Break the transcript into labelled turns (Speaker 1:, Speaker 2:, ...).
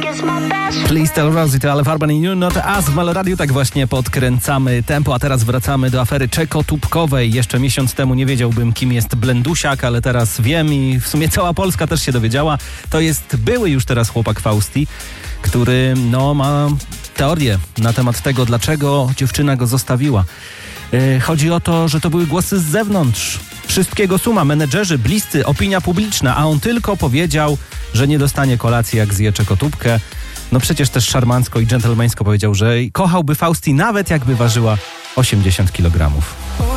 Speaker 1: Please Tell Rosie to Alef Urban i You Not Us w Meloradiu. Tak właśnie podkręcamy tempo, a teraz wracamy do afery czekotubkowej. Jeszcze miesiąc temu nie wiedziałbym, kim jest Blendusiak, ale teraz wiem i w sumie cała Polska też się dowiedziała. To jest były już teraz chłopak Fausti, który ma teorię na temat tego, dlaczego dziewczyna go zostawiła. Chodzi o to, że to były głosy z zewnątrz. Wszystkiego suma, menedżerzy, bliscy, opinia publiczna, a on tylko powiedział, że nie dostanie kolacji, jak zje czekotubkę. No przecież też szarmancko i dżentelmeńsko powiedział, że kochałby Fausti nawet jakby ważyła 80 kg.